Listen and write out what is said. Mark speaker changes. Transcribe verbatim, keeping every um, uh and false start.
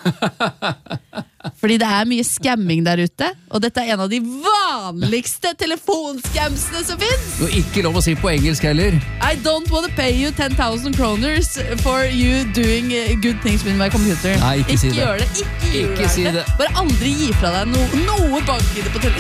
Speaker 1: Fordi det er mye scamming der ute, og dette er en av de vanligste telefonscamsene som finnes.
Speaker 2: Og ikke lov å si på engelsk heller.
Speaker 1: I don't want to pay you ten thousand kroners for you doing good things with my computer.
Speaker 2: Nei, ikke, ikke si det.
Speaker 1: Gjør det. Ikke,
Speaker 2: ikke si det.
Speaker 1: Bare aldri gi fra deg no, noe bank-I D på telefon.